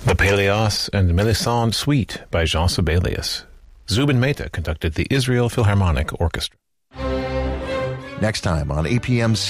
The Peleos and Melisande Suite by Jean Sibelius. Zubin Mehta conducted the Israel Philharmonic Orchestra. Next time on APM